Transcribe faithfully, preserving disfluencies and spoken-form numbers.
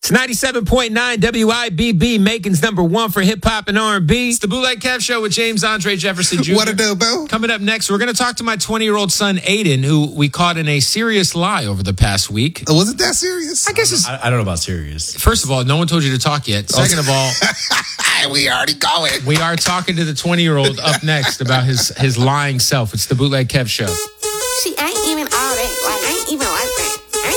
It's ninety-seven point nine W I B B, Macon's number one for hip-hop and R and B. It's the Bootleg Kev Show with James Andre Jefferson Junior What a do, boo? Coming up next, we're going to talk to my twenty-year-old son, Aiden, who we caught in a serious lie over the past week. Was it that serious? I guess it's... I, I don't know about serious. First of all, no one told you to talk yet. Second of all... we already going. We are talking to the twenty-year-old up next about his, his lying self. It's the Bootleg Kev Show. See, I ain't even all that. Like, I ain't even like that.